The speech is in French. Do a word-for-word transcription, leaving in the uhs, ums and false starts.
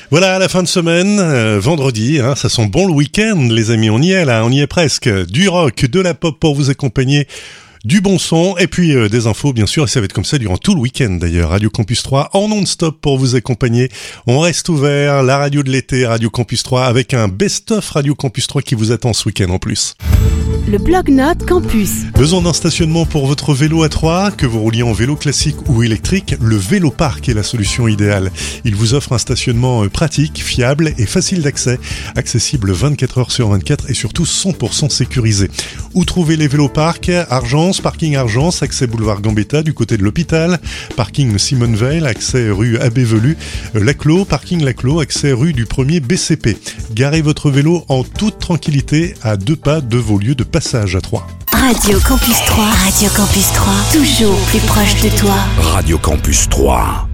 Voilà, à la fin de semaine, euh, vendredi, hein, ça sent bon le week-end, les amis, on y est là, on y est presque. Du rock, de la pop pour vous accompagner, du bon son, et puis euh, des infos, bien sûr, et ça va être comme ça durant tout le week-end d'ailleurs. Radio Campus trois en non-stop pour vous accompagner. On reste ouvert, la radio de l'été, Radio Campus trois, avec un best-of Radio Campus trois qui vous attend ce week-end en plus. Le Blog-Notes Campus. Besoin d'un stationnement pour votre vélo à Troyes, que vous rouliez en vélo classique ou électrique, le Véloparc est la solution idéale. Il vous offre un stationnement pratique, fiable et facile d'accès, accessible vingt-quatre heures sur vingt-quatre et surtout cent pour cent sécurisé. Où trouver les Véloparcs? Argence, parking Argence, accès boulevard Gambetta du côté de l'hôpital, parking Simone Veil, accès rue Abbé Velu, Laclos, parking Laclos, accès rue du premier B C P. Garez votre vélo en toute tranquillité à deux pas de vos lieux de passage à Troyes. Radio Campus trois, Radio Campus trois, toujours plus proche de toi. Radio Campus trois.